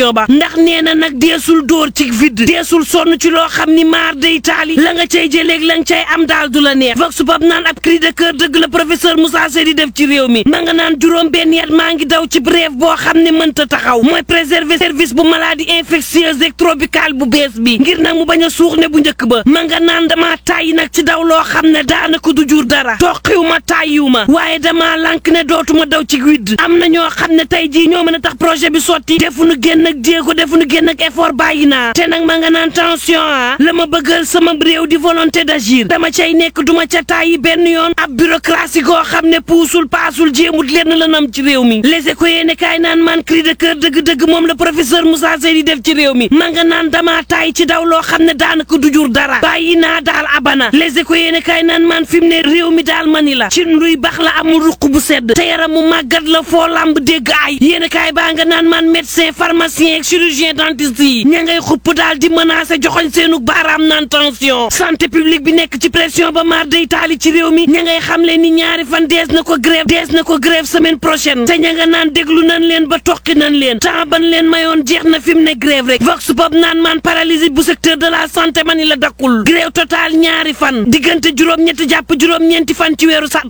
ba ndax nee na nag deesul dóor ci vide deesul sonn ci loo xam ni maar day taali la nga cay jëleeg la nga cay am daal du la neex vox pop naan ab cri de cœur dëgg la professeur Moussa Seydi def ci réew mi ma nga naan juróom benn yat maa ngi daw ci brève boo xam ne mënta taxaw mooy préserver service bu maladie infectieuse et tropicale bu bees bi ngir nag mu bañ a suux ne bu njëkk ba ma nga naan dama tàyyi nag ci daw loo xam ne daanaka du jur dara toqiw ma tàyyiw ma waaye dama lànk ne dootuma daw ci widd am na ñoo xam ne tey jii ñoo mën a tax projet bi sotti defuñu génn ak jéego defuñu génn ak effort bàyyi naa te nag ma nga naan tension la ma bëggal sama réew di volonté d'agir dama cay nekk duma ca tàyyi benn yoon ab bureaucratie goo xam ne puusul paasul jéemut lenn la nam ci réew mi les éco yéene kaay naan man cri de cœur dëgg-dëgg moom la professeur Moussa Seydi def ci réew mi ma nga naan dama tàyyi ci daw loo xam ne daanaka du jur dara bàyyi naa daal abana les éco yéene kaay naan man fi mu ne réew mi daal mani la ci luy bax la amul ruq bu sedd te yaram mu màggat la foo lamb dégg ay yéene kaay baa nga naan man médecin pharmacien ak chirurgien dentiste yi ña ngay xupp daal di menacer joxoñ seenu baaraam naan tension santé publique bi nekk ci pression ba maar day taali ci réew mi ña ngay xamle ni ñaari fan dees na ko grève semaine prochaine te ña nga naan déglu nañ leen ba toqi nañ leen temps ban leen mayoon jeex na fi mu ne grève rek vox pop naan man paralysie bu secteur de la santé mani la dakkul grève total ñaari fan diggante juróom-ñetti jàpp juróom-ñeenti fan ci weeru